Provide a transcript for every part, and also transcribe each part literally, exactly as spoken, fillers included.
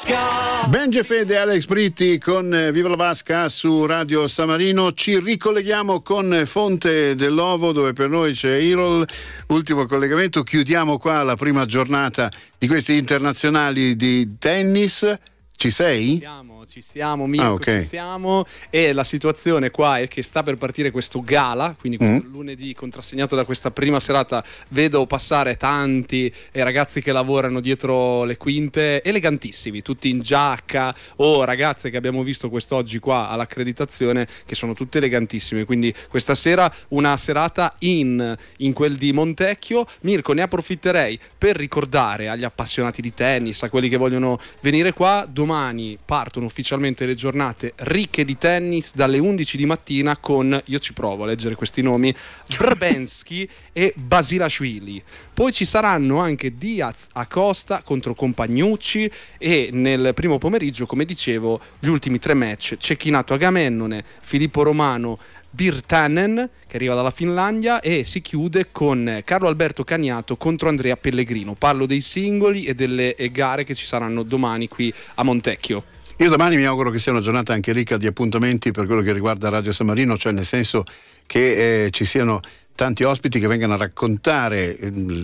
Benji Fede e Alex Britti con Viva la Vasca su Radio San Marino. Ci ricolleghiamo con Fonte dell'Ovo, dove per noi c'è Irol. Ultimo collegamento, chiudiamo qua la prima giornata di questi internazionali di tennis. Ci sei? Ci siamo, ci siamo, Mirko, ah, okay. ci siamo. E la situazione qua è che sta per partire questo gala, quindi questo mm. lunedì, contrassegnato da questa prima serata. Vedo passare tanti eh, ragazzi che lavorano dietro le quinte, elegantissimi, tutti in giacca, o ragazze che abbiamo visto quest'oggi qua all'accreditazione, che sono tutte elegantissime. Quindi questa sera una serata in, in quel di Montecchio. Mirko, ne approfitterei per ricordare agli appassionati di tennis, a quelli che vogliono venire qua, domani Domani partono ufficialmente le giornate ricche di tennis dalle undici di mattina con, io ci provo a leggere questi nomi, Brbenski e Basilashvili. Poi ci saranno anche Diaz Acosta contro Compagnucci e nel primo pomeriggio, come dicevo, gli ultimi tre match: Cecchinato Agamennone, Filippo Romano, Virtanen, che arriva dalla Finlandia, e si chiude con Carlo Alberto Cagnato contro Andrea Pellegrino. Parlo dei singoli e delle gare che ci saranno domani qui a Montecchio. Io domani mi auguro che sia una giornata anche ricca di appuntamenti per quello che riguarda Radio San Marino, cioè nel senso che eh, ci siano tanti ospiti che vengano a raccontare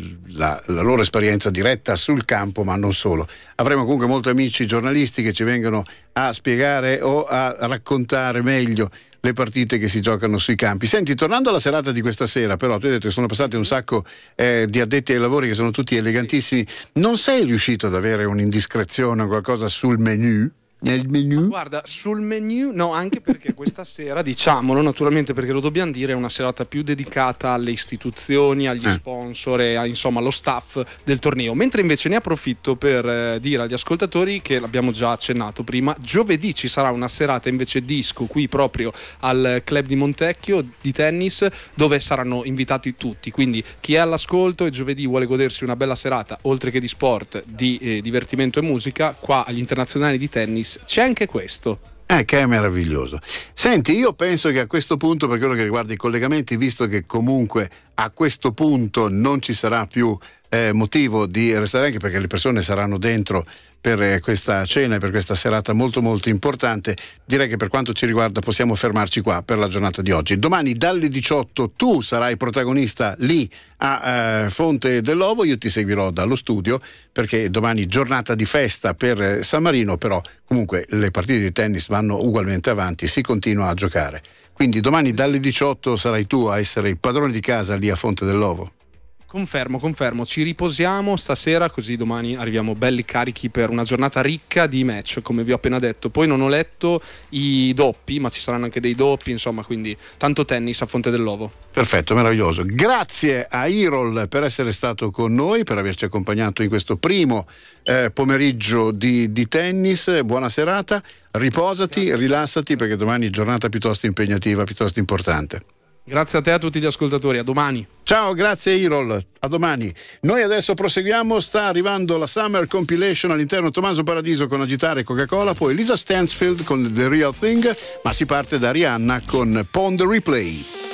la, la loro esperienza diretta sul campo, ma non solo. Avremo comunque molti amici giornalisti che ci vengono a spiegare o a raccontare meglio le partite che si giocano sui campi. Senti, tornando alla serata di questa sera, però tu hai detto che sono passati un sacco eh, di addetti ai lavori che sono tutti elegantissimi. Non sei riuscito ad avere un'indiscrezione o qualcosa sul menù? Nel menu? Guarda, sul menu no, anche perché questa sera, diciamolo naturalmente, perché lo dobbiamo dire, è una serata più dedicata alle istituzioni, agli eh. sponsor e a, insomma allo staff del torneo, mentre invece ne approfitto per eh, dire agli ascoltatori che l'abbiamo già accennato prima, giovedì ci sarà una serata invece disco qui proprio al club di Montecchio di tennis, dove saranno invitati tutti, quindi chi è all'ascolto e giovedì vuole godersi una bella serata oltre che di sport, di eh, divertimento e musica, qua agli internazionali di tennis c'è anche questo. Eh, che è meraviglioso. Senti, io penso che a questo punto, per quello che riguarda i collegamenti, visto che comunque a questo punto non ci sarà più eh, motivo di restare, anche perché le persone saranno dentro per eh, questa cena e per questa serata molto molto importante, direi che per quanto ci riguarda possiamo fermarci qua per la giornata di oggi. Domani dalle diciotto tu sarai protagonista lì a eh, Fonte dell'Ovo, io ti seguirò dallo studio perché domani giornata di festa per eh, San Marino, però comunque le partite di tennis vanno ugualmente avanti, si continua a giocare. Quindi domani dalle diciotto sarai tu a essere il padrone di casa lì a Fonte dell'Ovo. Confermo, confermo, ci riposiamo stasera così domani arriviamo belli carichi per una giornata ricca di match, come vi ho appena detto. Poi non ho letto i doppi, ma ci saranno anche dei doppi, insomma, quindi tanto tennis a Fonte dell'Ovo. Perfetto, meraviglioso. Grazie a Irol per essere stato con noi, per averci accompagnato in questo primo eh, pomeriggio di, di tennis. Buona serata, riposati, Grazie. rilassati, perché domani è giornata piuttosto impegnativa, piuttosto importante. Grazie a te e a tutti gli ascoltatori, a domani. Ciao, grazie Irol, a domani. Noi adesso proseguiamo, sta arrivando la Summer Compilation, all'interno Tommaso Paradiso con Agitare e Coca-Cola, poi Lisa Stansfield con The Real Thing, ma si parte da Rihanna con Pond the Replay.